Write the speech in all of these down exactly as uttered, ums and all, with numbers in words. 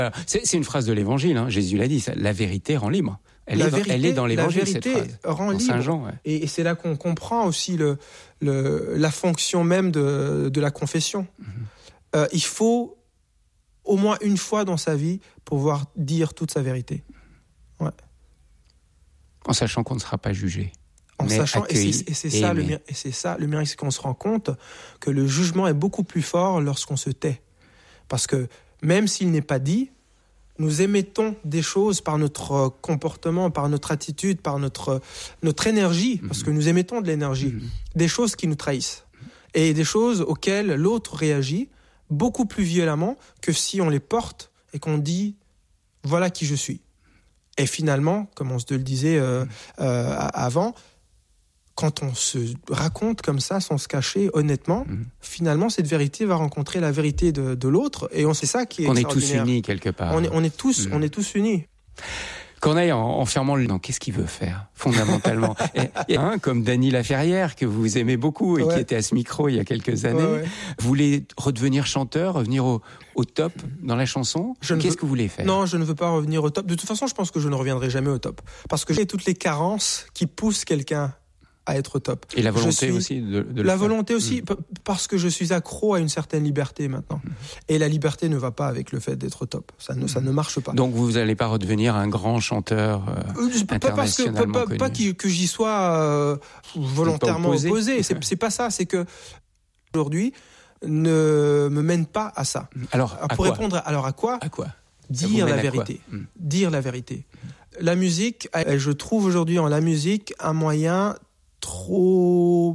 Alors, c'est, c'est une phrase de l'Évangile, hein. Jésus l'a dit, ça, la vérité rend libre. Elle, la est, vérité, dans, elle est dans l'Évangile, cette phrase. Rend dans libre. Saint Jean, ouais. et, et c'est là qu'on comprend aussi le, le, la fonction même de, de la confession. Mm-hmm. Euh, il faut au moins une fois dans sa vie pouvoir dire toute sa vérité. Ouais. En sachant qu'on ne sera pas jugé. En sachant, et c'est, et, c'est et, ça, le, et c'est ça le miracle, c'est qu'on se rend compte que le jugement est beaucoup plus fort lorsqu'on se tait. Parce que même s'il n'est pas dit, nous émettons des choses par notre comportement, par notre attitude, par notre, notre énergie, mmh. parce que nous émettons de l'énergie, mmh. des choses qui nous trahissent. Et des choses auxquelles l'autre réagit beaucoup plus violemment que si on les porte et qu'on dit « voilà qui je suis ». Et finalement, comme on se le disait euh, euh, avant, quand on se raconte comme ça, sans se cacher, honnêtement, mmh. finalement, cette vérité va rencontrer la vérité de, de l'autre. Et on sait ça qui est on extraordinaire. On est tous unis, quelque part. On est, on est, tous, mmh. on est tous unis. Corneille, en, en fermant le... Non, qu'est-ce qu'il veut faire, fondamentalement? Il y a un comme Dany Laferrière, que vous aimez beaucoup et ouais. qui était à ce micro il y a quelques années. Ouais, ouais. Vous voulez redevenir chanteur, revenir au, au top dans la chanson? Qu'est-ce veux... que vous voulez faire? Non, je ne veux pas revenir au top. De toute façon, je pense que je ne reviendrai jamais au top. Parce que j'ai toutes les carences qui poussent quelqu'un à être top. Et la volonté suis... aussi de, de le La faire. volonté aussi, mmh. p- parce que je suis accro à une certaine liberté maintenant. Mmh. Et la liberté ne va pas avec le fait d'être top. Ça ne, mmh. ça ne marche pas. Donc vous n'allez pas redevenir un grand chanteur euh, euh, internationalement pas, pas, pas, pas que, que j'y sois euh, volontairement opposé. opposé. C'est, c'est pas ça. C'est que aujourd'hui ne me mène pas à ça. Alors, à pour quoi répondre, à, alors à quoi À quoi Dire la vérité. Mmh. Dire la vérité. La musique, je trouve aujourd'hui en la musique un moyen trop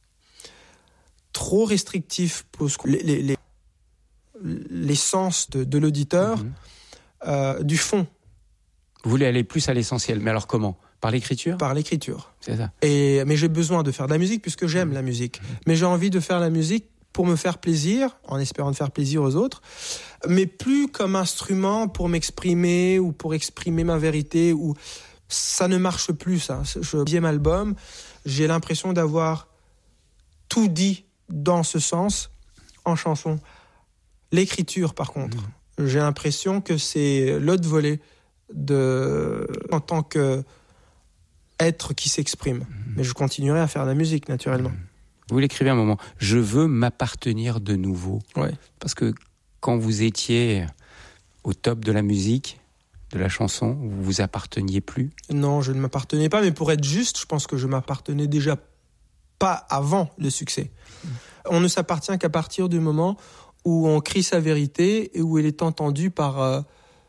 trop restrictif pour les, les, les, les sens de, de l'auditeur, mmh. euh, du fond. Vous voulez aller plus à l'essentiel, mais alors comment? Par l'écriture? Par l'écriture. C'est ça. Et, mais j'ai besoin de faire de la musique puisque j'aime mmh. la musique. Mmh. Mais j'ai envie de faire la musique pour me faire plaisir, en espérant de faire plaisir aux autres, mais plus comme instrument pour m'exprimer ou pour exprimer ma vérité. Ou ça ne marche plus, ça. Je deuxième album, j'ai l'impression d'avoir tout dit dans ce sens en chanson. L'écriture, par contre, mmh. j'ai l'impression que c'est l'autre volet de en tant que être qui s'exprime. Mmh. Mais je continuerai à faire de la musique, naturellement. Mmh. Vous l'écrivez à un moment. Je veux m'appartenir de nouveau. Ouais. Parce que quand vous étiez au top de la musique, de la chanson, vous vous apparteniez plus? Non, je ne m'appartenais pas, mais pour être juste, je pense que je m'appartenais déjà pas avant le succès. Mmh. On ne s'appartient qu'à partir du moment où on crie sa vérité et où elle est entendue par, euh,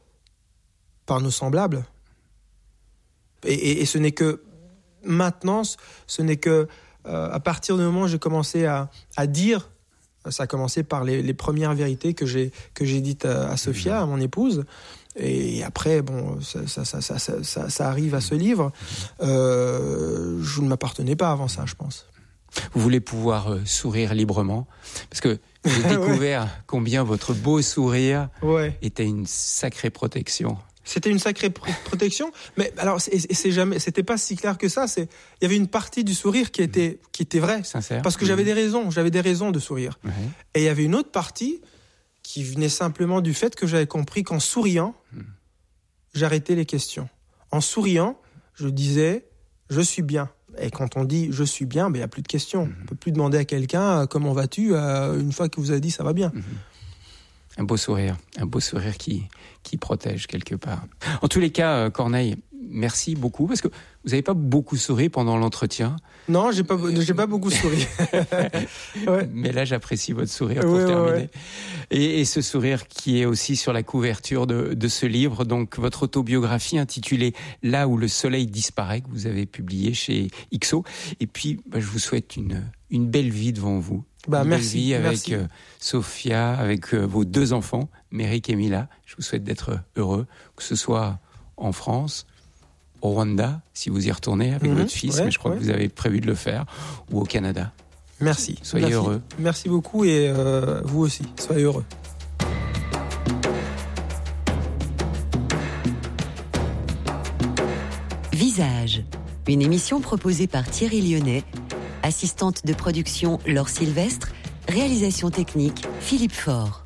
par nos semblables. Et, et, et ce n'est que maintenant, ce n'est que euh, à partir du moment où j'ai commencé à, à dire, ça a commencé par les, les premières vérités que j'ai, que j'ai dites à, à Sophia, à mon épouse. Et après, bon, ça, ça, ça, ça, ça, ça arrive à ce livre. Euh, je ne m'appartenais pas avant ça, je pense. Vous voulez pouvoir euh, sourire librement? Parce que j'ai découvert ouais. combien votre beau sourire ouais. était une sacrée protection. C'était une sacrée pr- protection, mais alors c'est, c'est jamais, c'était pas si clair que ça. C'est, il y avait une partie du sourire qui était, qui était vraie, sincère, parce que mmh. j'avais des raisons, j'avais des raisons de sourire. Mmh. Et il y avait une autre partie qui venait simplement du fait que j'avais compris qu'en souriant, mmh. j'arrêtais les questions. En souriant, je disais, je suis bien. Et quand on dit je suis bien, ben, il n'y a plus de questions. Mmh. On ne peut plus demander à quelqu'un comment vas-tu euh, une fois que vous avez dit ça va bien. Mmh. Un beau sourire, un beau sourire qui, qui protège quelque part. En tous les cas, Corneille, merci beaucoup, parce que vous n'avez pas beaucoup souri pendant l'entretien. Non, j'ai pas, j'ai pas beaucoup souri. ouais. Mais là, j'apprécie votre sourire pour ouais, terminer. Ouais. Et, et ce sourire qui est aussi sur la couverture de, de ce livre, donc votre autobiographie intitulée « Là où le soleil disparaît », que vous avez publié chez I X O. Et puis, bah, je vous souhaite une, une belle vie devant vous. Bah, une merci, belle vie avec merci. Euh, Sophia, avec euh, vos deux enfants, Méric et Mila. Je vous souhaite d'être heureux, que ce soit en France, au Rwanda, si vous y retournez avec mmh, votre fils, ouais, mais je crois ouais. que vous avez prévu de le faire, ou au Canada. Merci. Soyez merci. heureux. Merci beaucoup et euh, vous aussi, soyez heureux. Visage, une émission proposée par Thierry Lyonnais, assistante de production Laure Sylvestre, réalisation technique Philippe Faure.